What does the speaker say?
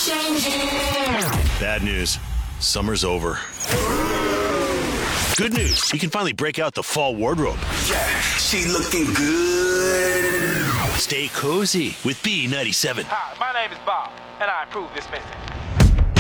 Bad news. Summer's over. Good news. You can finally break out the fall wardrobe. Yeah, she looking good. Stay cozy with B97. Hi, my name is Bob, and I approve this message.